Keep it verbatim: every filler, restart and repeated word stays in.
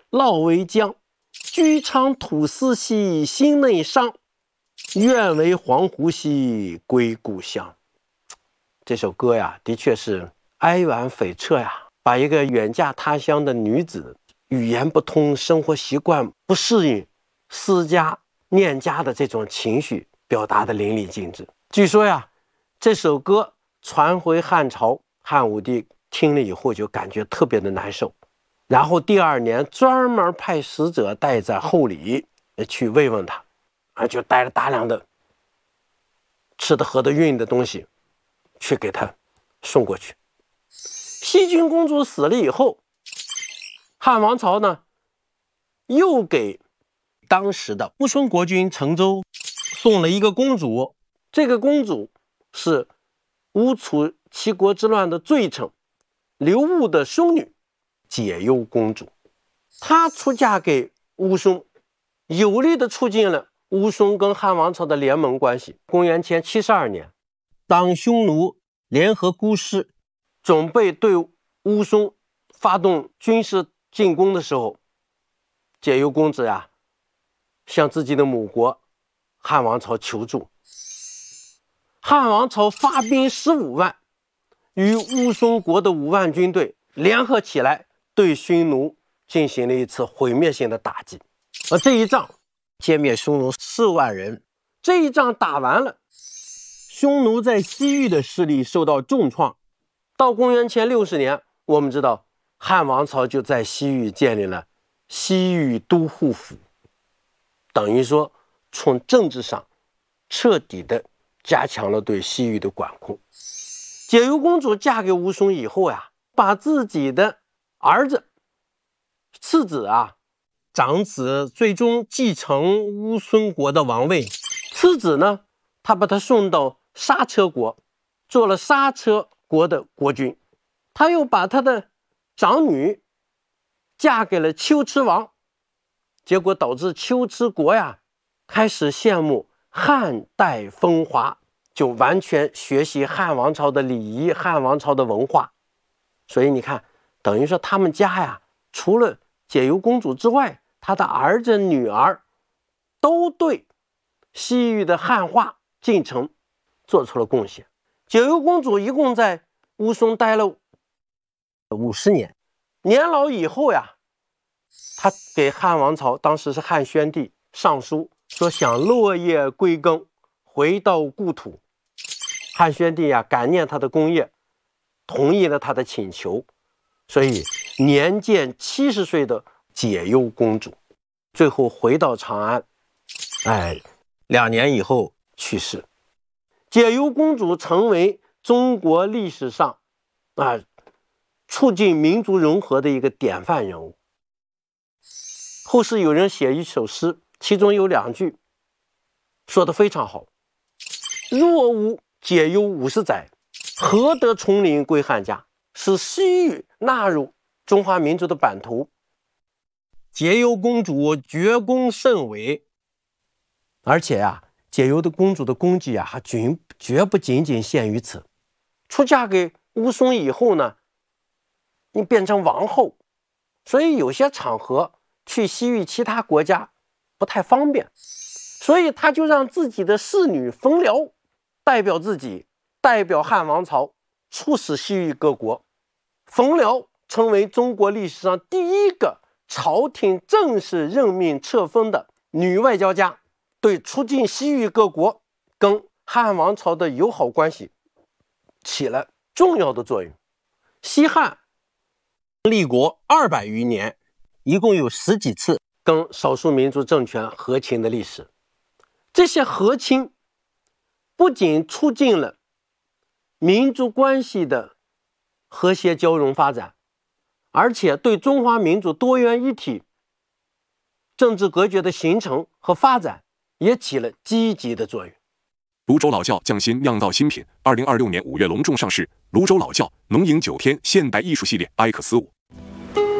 烙为浆，居昌土司兮心内伤，愿为黄鹄兮归故乡。这首歌呀，的确是哀婉悱恻呀，把一个远嫁他乡的女子，语言不通，生活习惯不适应，思家念家的这种情绪表达的淋漓尽致。据说呀，这首歌传回汉朝，汉武帝听了以后就感觉特别的难受，然后第二年专门派使者带着厚礼去慰问他，啊，就带了大量的吃的喝的运的东西去给他送过去。西郡公主死了以后，汉王朝呢又给当时的乌孙国君成周送了一个公主，这个公主是乌楚七国之乱的罪臣刘戊的孙女解忧公主。她出嫁给乌孙，有力的促进了乌孙跟汉王朝的联盟关系。公元前七十二年，当匈奴联合姑师准备对乌孙发动军事进攻的时候，解忧公主呀向自己的母国汉王朝求助。汉王朝发兵十五万，与乌孙国的五万军队联合起来，对匈奴进行了一次毁灭性的打击。而这一仗歼灭匈奴四万人。这一仗打完了，匈奴在西域的势力受到重创。到公元前六十年，我们知道汉王朝就在西域建立了西域都护府，等于说从政治上彻底的加强了对西域的管控。解忧公主嫁给乌孙以后呀，把自己的儿子、次子啊、长子最终继承乌孙国的王位，次子呢，他把他送到莎车国，做了莎车国的国君。他又把他的长女嫁给了龟兹王，结果导致龟兹国呀开始羡慕汉代风华，就完全学习汉王朝的礼仪、汉王朝的文化。所以你看，等于说他们家呀，除了解忧公主之外，他的儿子女儿都对西域的汉化进程做出了贡献。解忧公主一共在乌孙待了五十年，年老以后呀，他给汉王朝，当时是汉宣帝上书说想落叶归根，回到故土。汉宣帝呀感念他的功业，同意了他的请求，所以年届七十岁的解忧公主最后回到长安，哎，两年以后去世。解忧公主成为中国历史上啊促进民族融合的一个典范人物。后世有人写一首诗，其中有两句说得非常好：若无解忧五十载，何得从临归汉家？使西域纳入中华民族的版图。解忧公主绝功甚伟，而且啊，解忧的公主的功绩啊，还绝绝不仅仅限于此。出嫁给乌孙以后呢，你变成王后，所以有些场合去西域其他国家不太方便，所以他就让自己的侍女冯辽代表自己，代表汉王朝出使西域各国。冯辽成为中国历史上第一个朝廷正式任命册封的女外交家，对促进西域各国跟汉王朝的友好关系起了重要的作用。西汉立国二百余年，一共有十几次跟少数民族政权和亲的历史。这些和亲不仅促进了民族关系的和谐交融发展，而且对中华民族多元一体政治格局的形成和发展也起了积极的作用。 泸州老窖匠心酿造新品，二零二六年五月隆重上市。泸州老窖浓饮九天现代艺术系列 I X 五。